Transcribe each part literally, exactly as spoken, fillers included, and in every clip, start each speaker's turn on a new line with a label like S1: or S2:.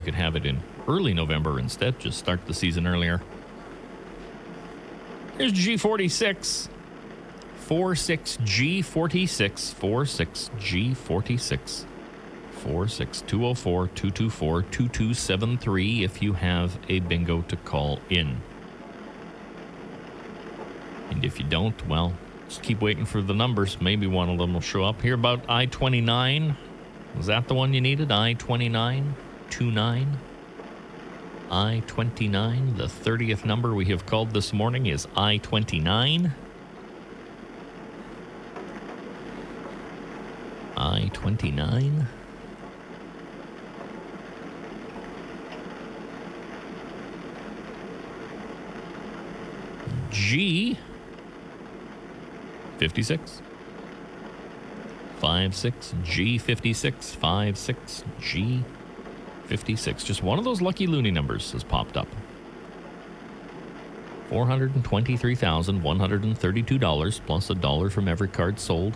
S1: could have it in early November instead. Just start the season earlier. Here's G forty-six. forty-six G forty-six. forty-six G forty-six. forty-six two oh four, two two four, two two seven three if you have a bingo to call in. And if you don't, well, just keep waiting for the numbers. Maybe one of them will show up. Here about I twenty-nine. Was that the one you needed? I twenty-nine? twenty-nine? I twenty-nine. The thirtieth number we have called this morning is I twenty-nine. I twenty-nine. G fifty-six. five six G fifty-six. five six G fifty-six. Just one of those lucky loony numbers has popped up. four hundred twenty-three thousand one hundred thirty-two dollars plus a dollar from every card sold.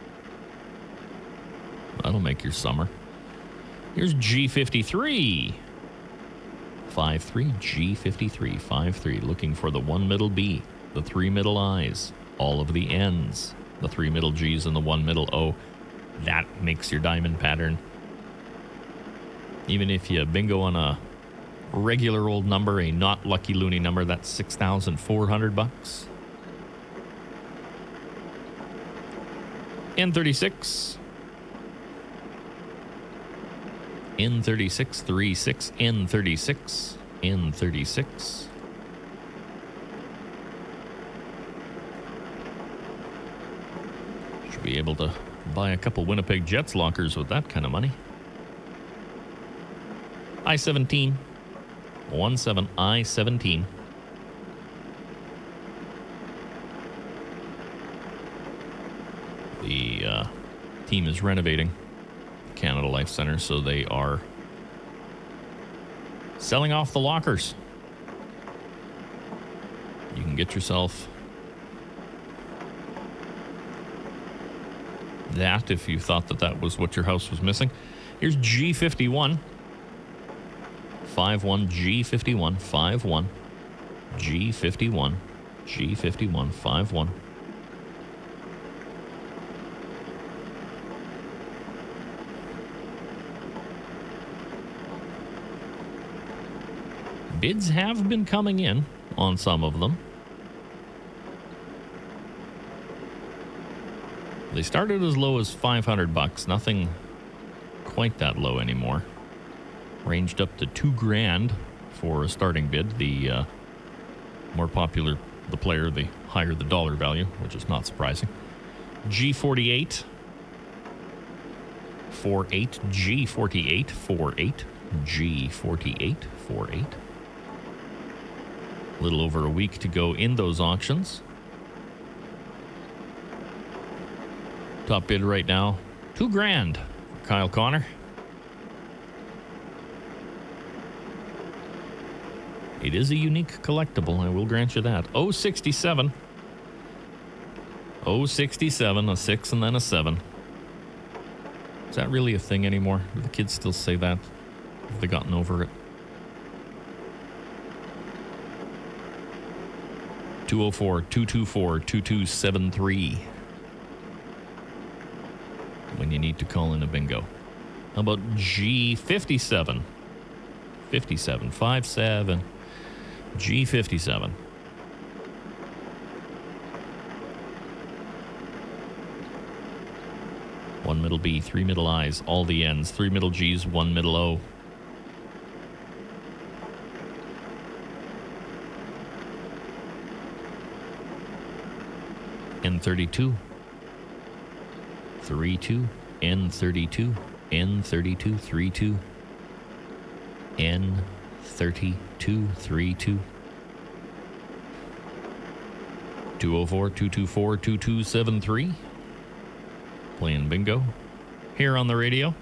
S1: That'll make your summer. Here's G fifty-three. five three G fifty-three. five three. Looking for the one middle B, the three middle I's, all of the N's, the three middle G's, and the one middle O. That makes your diamond pattern. Even if you bingo on a regular old number, a not lucky loony number, that's six thousand four hundred bucks. N thirty-six. N thirty-six, three six, N thirty-six, N thirty-six. Should be able to buy a couple Winnipeg Jets lockers with that kind of money. I seventeen. one seven I seventeen. The uh, team is renovating Canada Life Center, so they are selling off the lockers. You can get yourself that if you thought that that was what your house was missing. Here's G fifty-one. five one G fifty-one. five one G fifty-one. G fifty-one. five one. Bids have been coming in on some of them. They started as low as five hundred bucks. Nothing quite that low anymore. Ranged up to two grand for a starting bid. The uh, more popular the player, the higher the dollar value, which is not surprising. G forty-eight. forty-eight. G forty-eight. forty-eight. G forty-eight. forty-eight. A little over a week to go in those auctions. Top bid right now, two grand for Kyle Connor. It is a unique collectible, I will grant you that. oh sixty-seven. oh sixty-seven, a six and then a seven. Is that really a thing anymore? Do the kids still say that? Have they gotten over it? two oh four, two two four, two two seven three. When you need to call in a bingo. How about G fifty-seven? fifty-seven, five seven. G fifty-seven. One middle B, three middle I's, all the N's, three middle G's, one middle O. N thirty-two. three two. N thirty-two. N thirty-two. three two. N thirty-two. three two. two oh four, two two four, two two seven three. Playing bingo here on the radio.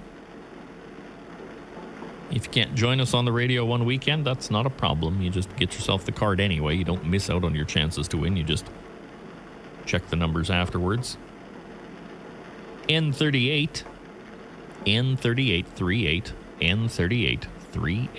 S1: If you can't join us on the radio one weekend, that's not a problem. You just get yourself the card anyway. You don't miss out on your chances to win. You just check the numbers afterwards. N thirty-eight. N thirty-eight, three eight. N thirty-eight, three